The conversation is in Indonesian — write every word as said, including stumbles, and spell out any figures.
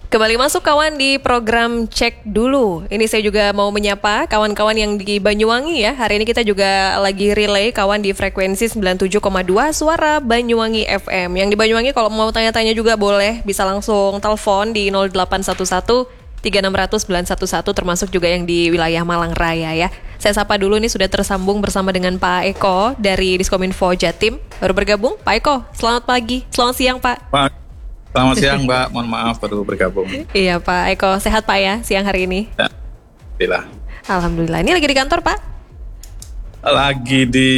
Kembali masuk kawan di program Cek Dulu. Ini saya juga mau menyapa kawan-kawan yang di Banyuwangi ya. Hari ini kita juga lagi relay kawan di frekuensi sembilan puluh tujuh koma dua Suara Banyuwangi F M. Yang di Banyuwangi kalau mau tanya-tanya juga boleh, bisa langsung telepon di nol delapan satu satu tiga enam nol nol sembilan satu satu, termasuk juga yang di wilayah Malang Raya ya. Saya sapa dulu nih, sudah tersambung bersama dengan Pak Eko dari Diskominfo Jatim. Baru bergabung, Pak Eko. Selamat pagi, selamat siang Pak. Pak. Selamat siang Mbak, mohon maaf baru bergabung. Iya Pak Eko, sehat Pak ya siang hari ini? Ya, Alhamdulillah. Alhamdulillah, ini lagi di kantor Pak? Lagi di